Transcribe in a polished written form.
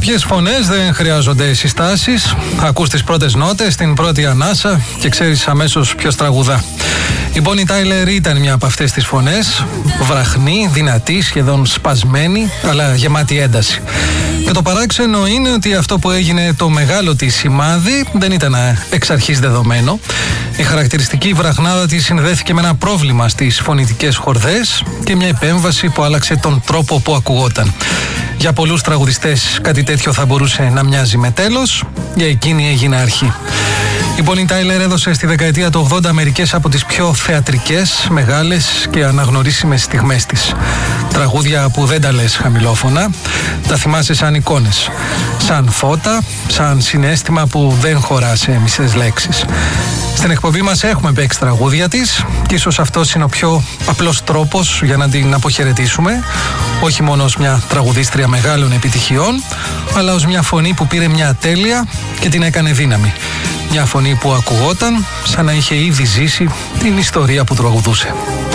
Κάποιες φωνές δεν χρειάζονται συστάσεις. Ακούς τις πρώτες νότες, την πρώτη ανάσα και ξέρεις αμέσως ποιος τραγουδά. Η Bonnie Tyler ήταν μια από αυτές τις φωνές. Βραχνή, δυνατή, σχεδόν σπασμένη, αλλά γεμάτη ένταση. Και το παράξενο είναι ότι αυτό που έγινε το μεγάλο της σημάδι δεν ήταν εξ αρχής δεδομένο. Η χαρακτηριστική βραχνάδα της συνδέθηκε με ένα πρόβλημα στις φωνητικές χορδές και μια επέμβαση που άλλαξε τον τρόπο που ακουγόταν. Για πολλούς τραγουδιστές κάτι τέτοιο θα μπορούσε να μοιάζει με τέλος, για εκείνη έγινε αρχή. Η Bonnie Tyler έδωσε στη δεκαετία του 80 μερικές από τις πιο θεατρικές, μεγάλες και αναγνωρίσιμες στιγμές της. Τραγούδια που δεν τα λες χαμηλόφωνα, τα θυμάσαι σαν εικόνες. Σαν φώτα, σαν συναίσθημα που δεν χωρά σε μισές λέξεις. Στην εκπομπή μας έχουμε παίξει τραγούδια της και ίσως αυτός είναι ο πιο απλός τρόπος για να την αποχαιρετήσουμε. Όχι μόνο ως μια τραγουδίστρια μεγάλων επιτυχιών, αλλά ως μια φωνή που πήρε μια ατέλεια και την έκανε δύναμη. Μια φωνή που ακουγόταν σαν να είχε ήδη ζήσει την ιστορία που τραγουδούσε.